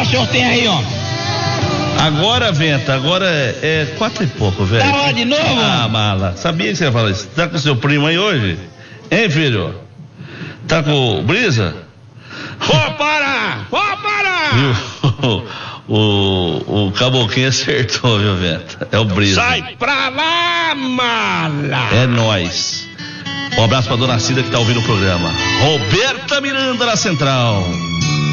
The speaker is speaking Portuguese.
o senhor tem aí, ó? Agora, Venta, agora é 4 e pouco, velho. Tá hora de novo? Ah, mala. Sabia que você ia falar isso? Tá com seu primo aí hoje? Hein, filho? Tá com o Brisa? Ô, para! Viu? O Caboclinho acertou, viu, Venta? É o Brisa. Sai pra lá, mala! É nóis. Um abraço pra dona Cida que tá ouvindo o programa. Roberta Miranda na Central.